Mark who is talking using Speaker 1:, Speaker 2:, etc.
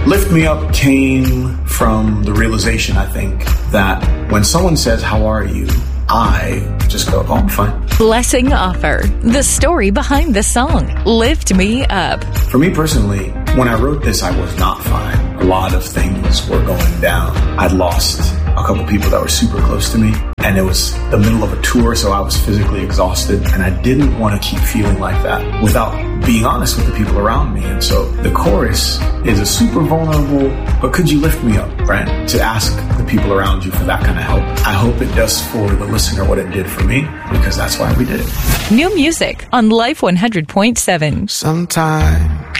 Speaker 1: Lift Me Up came from the realization, I think, that when someone says, how are you? I just go, oh, I'm fine.
Speaker 2: Blessing Offor, the story behind the song, Lift Me Up.
Speaker 1: For me personally, when I wrote this, I was not fine. A lot of things were going down. I'd lost a couple people that were super close to me, and it was the middle of a tour, so I was physically exhausted, and I didn't want to keep feeling like that without being honest with the people around me. And so the chorus is a super vulnerable, but could you lift me up, right? To ask the people around you for that kind of help. I hope it does for the listener what it did for me, because that's why we did it.
Speaker 2: New music on Life 100.7.
Speaker 3: Sometime